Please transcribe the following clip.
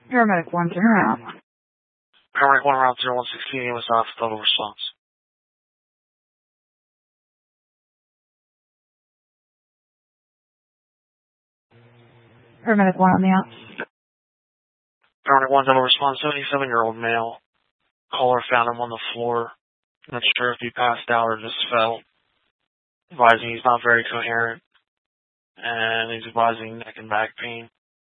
Paramedic 1 to route. Paramedic 1 route 0116 was off total response. Paramedic 1 on the out. Paramedic 1 total response, 77-year-old male. Caller found him on the floor. Not sure if he passed out or just fell. Advising he's not very coherent. And he's advising neck and back pain.